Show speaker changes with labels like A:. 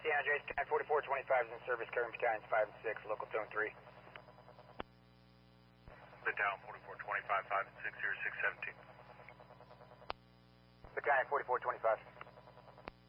A: San Andreas, Battalion 4425 is in service, covering battalions 5 and 6, local zone 3.
B: Battalion 4425, 5 and 6, 0617.
A: Battalion 4425.